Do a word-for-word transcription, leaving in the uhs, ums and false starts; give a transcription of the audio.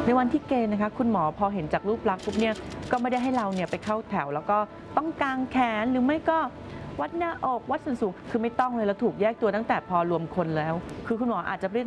ในวันที่เกณฑ์นะคะคุณหมอพอเห็นจากรูปลักษณ์ปุ๊บเนี่ยก็ไม่ได้ให้เราเนี่ยไปเข้าแถวแล้วก็ต้องกางแขนหรือไม่ก็วัดหน้าอกวัดส่วนสูงคือไม่ต้องเลยเราถูกแยกตัวตั้งแต่พอรวมคนแล้วคือคุณหมออาจจะเรียก